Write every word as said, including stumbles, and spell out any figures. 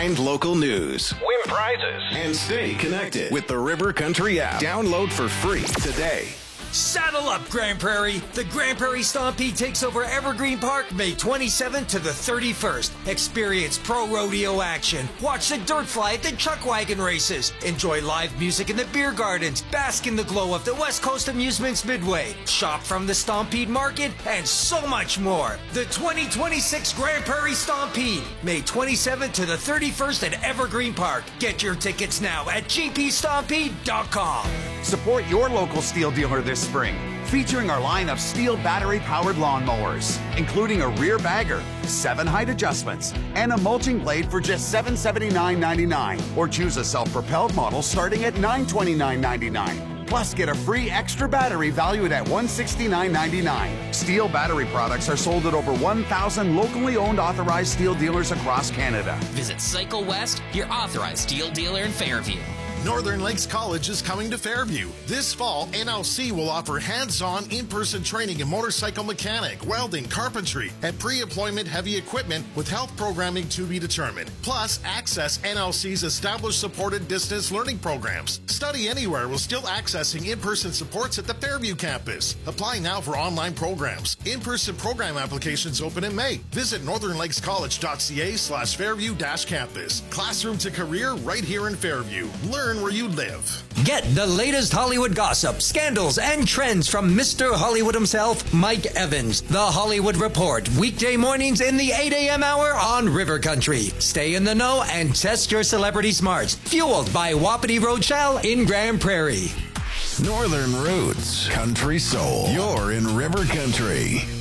Find local news, win prizes, and stay connected with the River Country app. Download for free today. Saddle up, Grand Prairie. The Grand Prairie Stompede takes over Evergreen Park May twenty-seventh to the thirty-first. Experience pro rodeo action. Watch the dirt fly at the chuck wagon races. Enjoy live music in the beer gardens. Bask in the glow of the West Coast Amusements Midway. Shop from the Stompede Market and so much more. The twenty twenty-six Grand Prairie Stompede, May twenty-seventh to the thirty-first at Evergreen Park. Get your tickets now at g p stompede dot com. Support your local Steel dealer this spring, featuring our line of Steel battery-powered lawnmowers, including a rear bagger, seven height adjustments, and a mulching blade for just seven hundred seventy-nine ninety-nine. Or choose a self-propelled model starting at nine hundred twenty-nine ninety-nine. Plus, get a free extra battery valued at one hundred sixty-nine ninety-nine. Steel battery products are sold at over one thousand locally owned authorized Steel dealers across Canada. Visit Cycle West, your authorized Steel dealer in Fairview. Northern Lakes College is coming to Fairview. This fall, N L C will offer hands-on, in-person training in motorcycle mechanic, welding, carpentry, and pre-employment heavy equipment with health programming to be determined. Plus, access N L C's established supported distance learning programs. Study anywhere while still accessing in-person supports at the Fairview campus. Apply now for online programs. In-person program applications open in May. Visit northern lakes college dot c a slash fairview dash campus. Classroom to career right here in Fairview. Learn where you live. Get the latest Hollywood gossip, scandals, and trends from Mister Hollywood himself, Mike Evans. The Hollywood Report, weekday mornings in the eight a.m. hour on River Country. Stay in the know and test your celebrity smarts. Fueled by Wapiti Rochelle in Grand Prairie. Northern Roots, Country Soul. You're in River Country.